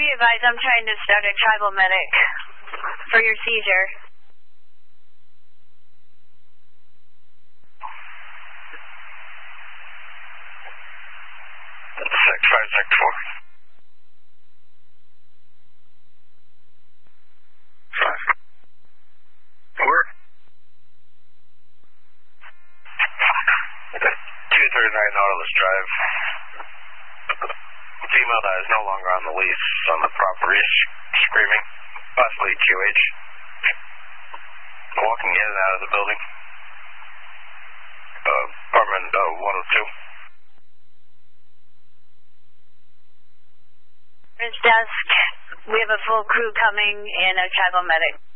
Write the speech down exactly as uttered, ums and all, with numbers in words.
be advised, I'm trying to start a tribal medic for your seizure. six five six four. Five. Where? two thirty-nine Nautilus Drive. Female that is no longer on the lease on the property, screaming, possibly Q H. Walking in and out of the building. Uh, apartment uh, one oh two. Bridge desk, we have a full crew coming and a tribal medic.